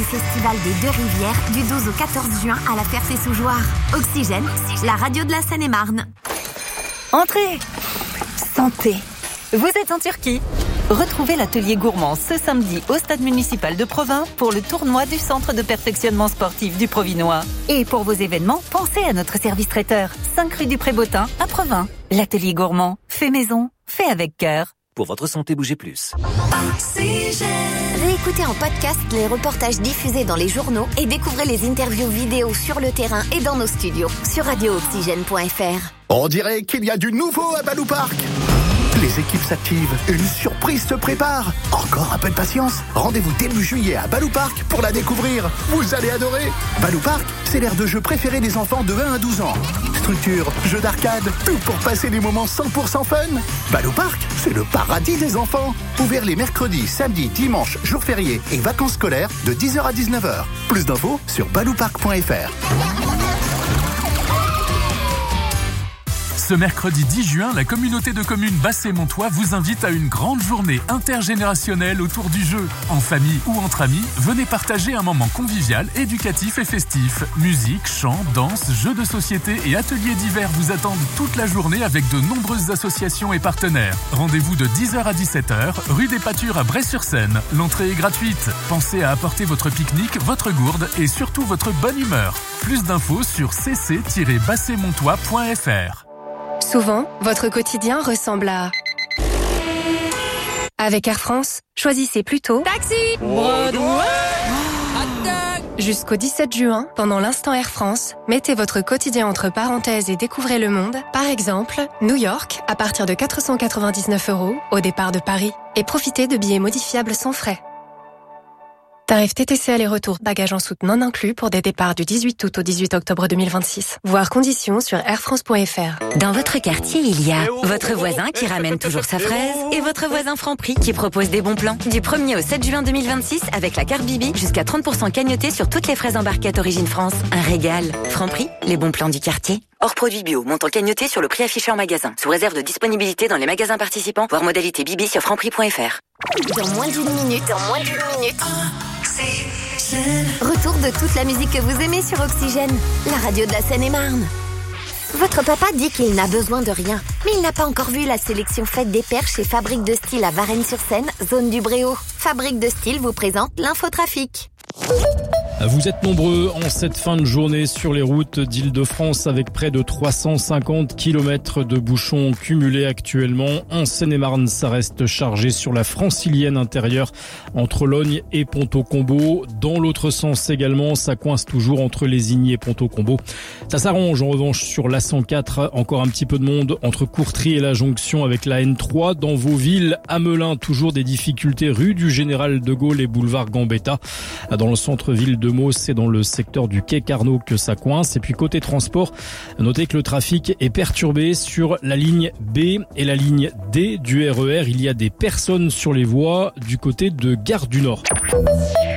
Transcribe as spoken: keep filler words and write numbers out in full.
festival des Deux-Rivières du douze au quatorze juin à la Ferté-sous-Jouarre. Oxygène, la radio de la Seine-et-Marne. Entrez. Santé. Vous êtes en Turquie. Retrouvez l'atelier gourmand ce samedi au stade municipal de Provins pour le tournoi du centre de perfectionnement sportif du Provinois. Et pour vos événements, pensez à notre service traiteur, cinq rue du Prébotin à Provins. L'atelier gourmand, fait maison, fait avec cœur. Pour votre santé, bougez plus. Réécoutez en podcast les reportages diffusés dans les journaux et découvrez les interviews vidéo sur le terrain et dans nos studios sur radio oxygène point f r. On dirait qu'il y a du nouveau à Balou Park. Les équipes s'activent, une surprise se prépare. Encore un peu de patience. Rendez-vous début juillet à Balou Park pour la découvrir. Vous allez adorer. Balou Park, c'est l'aire de jeu préférée des enfants de un à douze ans. Structure, jeux d'arcade, tout pour passer des moments cent pour cent fun. Balou Park, c'est le paradis des enfants. Ouvert les mercredis, samedis, dimanches, jours fériés et vacances scolaires de dix heures à dix-neuf heures. Plus d'infos sur balou park point f r. Ce mercredi dix juin, la communauté de communes Bassé-Montois vous invite à une grande journée intergénérationnelle autour du jeu. En famille ou entre amis, venez partager un moment convivial, éducatif et festif. Musique, chant, danse, jeux de société et ateliers divers vous attendent toute la journée avec de nombreuses associations et partenaires. Rendez-vous de dix heures à dix-sept heures, rue des Pâtures à Bray-sur-Seine. L'entrée est gratuite. Pensez à apporter votre pique-nique, votre gourde et surtout votre bonne humeur. Plus d'infos sur c c tiret bassé montois point f r. Souvent, votre quotidien ressemble à... Avec Air France, choisissez plutôt... Taxi Broadway. Jusqu'au dix-sept juin, pendant l'instant Air France, mettez votre quotidien entre parenthèses et découvrez le monde. Par exemple, New York, à partir de quatre cent quatre-vingt-dix-neuf euros au départ de Paris. Et profitez de billets modifiables sans frais. Tarif T T C aller-retour, bagages en soute non inclus pour des départs du dix-huit août au dix-huit octobre deux mille vingt-six. Voir conditions sur air france point f r. Dans votre quartier, il y a votre voisin qui ramène toujours sa fraise et votre voisin Franprix qui propose des bons plans. Du premier au sept juin deux mille vingt-six, avec la carte Bibi, jusqu'à trente pour cent cagnoté sur toutes les fraises en barquette Origine France. Un régal. Franprix, les bons plans du quartier. Hors produit bio, montant cagnoté sur le prix affiché en magasin. Sous réserve de disponibilité dans les magasins participants, voire modalité Bibi sur franprix point f r. Dans moins d'une minute, dans moins d'une minute. Retour de toute la musique que vous aimez sur Oxygène, la radio de la Seine-et-Marne. Votre papa dit qu'il n'a besoin de rien, mais il n'a pas encore vu la sélection faite des paires chez Fabrique de Style à Varennes-sur-Seine, zone du Bréau. Fabrique de Style vous présente l'infotrafic. Vous êtes nombreux en cette fin de journée sur les routes d'Île-de-France avec près de trois cent cinquante kilomètres de bouchons cumulés actuellement. En Seine-et-Marne, ça reste chargé sur la francilienne intérieure entre Logne et Ponto-Combo. Dans l'autre sens également, ça coince toujours entre Lésigny et Ponto-Combo. Ça s'arrange en revanche sur l'A cent quatre. Encore un petit peu de monde entre Courtry et la jonction avec la N trois. Dans vos villes, à Melun, toujours des difficultés rue du Général de Gaulle et boulevard Gambetta. Dans le centre-ville de Meaux, c'est dans le secteur du quai Carnot que ça coince. Et puis côté transport, notez que le trafic est perturbé sur la ligne B et la ligne D du R E R. Il y a des personnes sur les voies du côté de Gare du Nord.